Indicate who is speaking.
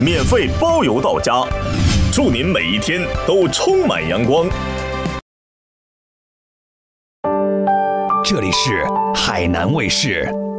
Speaker 1: 免费包邮到家，祝您每一天都充满阳光。
Speaker 2: 这里是海南卫视。